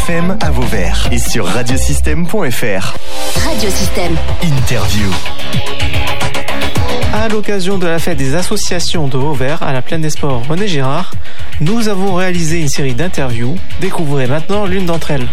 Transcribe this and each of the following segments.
FM à Vauvert et sur radiosystème.fr. Radiosystème. Interview. À l'occasion de la fête des associations de Vauvert à la Plaine des Sports René Girard, nous avons réalisé une série d'interviews. Découvrez maintenant l'une d'entre elles.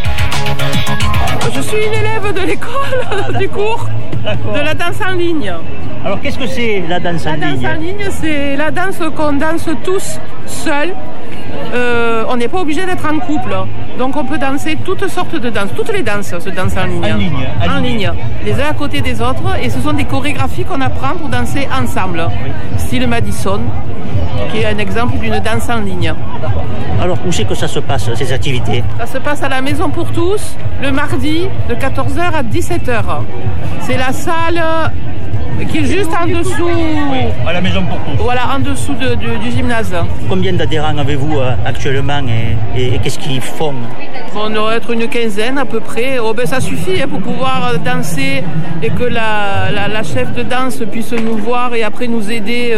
Je suis une élève de l'école, du cours, de la danse en ligne. Alors qu'est-ce que c'est la danse en ligne ? La danse en ligne, c'est la danse qu'on danse tous seuls. On n'est pas obligé d'être en couple. Donc on peut danser toutes sortes de danses. Toutes les danses se dansent en ligne. En ligne. Les uns à côté des autres. Et ce sont des chorégraphies qu'on apprend pour danser ensemble. Oui. Style Madison, qui est un exemple d'une danse en ligne. Alors où c'est que ça se passe, ces activités ? Ça se passe à la Maison pour tous, le mardi, de 14h à 17h. C'est la salle qui est juste en dessous. Oui, à la Maison pour tous. Voilà, en dessous du gymnase. Combien d'adhérents avez-vous actuellement et qu'est-ce qu'ils font ? On doit être une quinzaine à peu près. Oh, ça suffit pour pouvoir danser et que la chef de danse puisse nous voir et après nous aider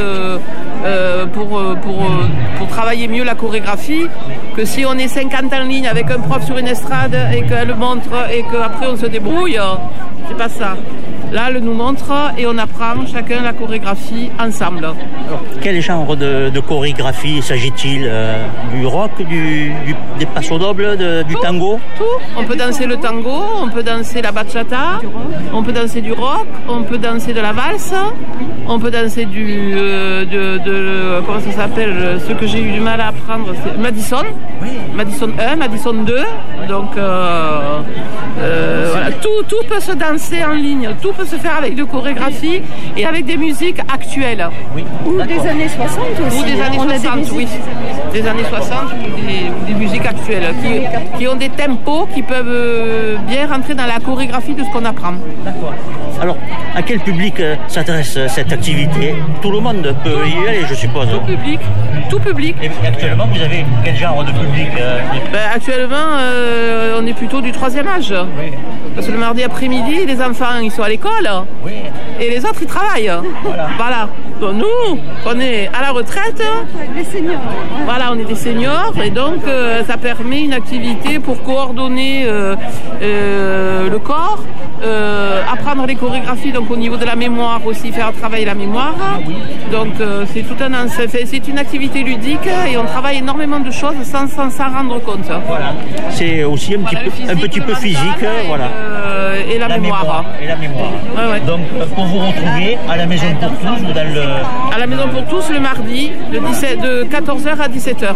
pour travailler mieux la chorégraphie. Que si on est 50 en ligne avec un prof sur une estrade et qu'elle montre et qu'après on se débrouille, c'est pas ça. Là, elle nous montre et on apprend chacun la chorégraphie ensemble. Alors, quel genre de chorégraphie s'agit-il ? Du rock, des passo dobles, du tango ? Tout. On peut danser le tango, on peut danser la bachata, on peut danser du rock, on peut danser de la valse, on peut danser comment ça s'appelle ? Ce que j'ai eu du mal à apprendre, c'est Madison. Oui. Madison 1, Madison 2. Donc, voilà. Tout peut se danser en ligne, tout peut se faire avec de chorégraphie et avec des musiques actuelles. Oui. Ou des années 60 aussi. Ou des années 60, oui. Des années 60 ou des musiques actuelles qui ont des tempos qui peuvent bien rentrer dans la chorégraphie de ce qu'on apprend. D'accord. Alors, à quel public s'adresse cette activité ? Tout le monde peut y aller, je suppose. Tout public. Et actuellement, vous avez quel genre de public ? Actuellement, on est plutôt du 3e âge. Oui. Parce que le mardi après-midi, les enfants, ils sont à l'école. Oui. Et les autres, ils travaillent. Voilà. Donc nous, on est à la retraite. Les seniors. Voilà, on est des seniors. Et donc, ça permet une activité pour coordonner le corps, apprendre les chorégraphies, donc au niveau de la mémoire aussi, faire travailler la mémoire. Donc, c'est une activité ludique et on travaille énormément de choses sans s'en rendre compte. Voilà. C'est aussi un petit peu physique. Et la mémoire. Et la mémoire. Ouais. Donc, pour vous retrouver à la Maison pour tous ou dans le... À la Maison pour tous le mardi, de 14h à 17h.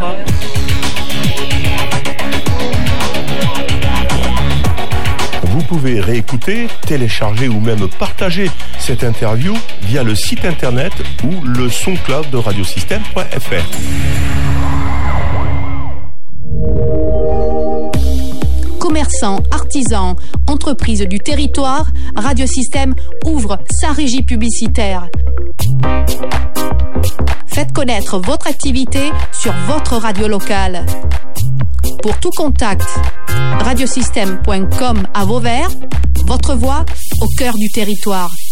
Vous pouvez réécouter, télécharger ou même partager cette interview via le site internet ou le SoundCloud de radiosystème.fr. Commerçants, artisans, entreprises du territoire, Radiosystème ouvre sa régie publicitaire. Faites connaître votre activité sur votre radio locale. Pour tout contact, radiosystème.com à Vauvert, votre voix au cœur du territoire.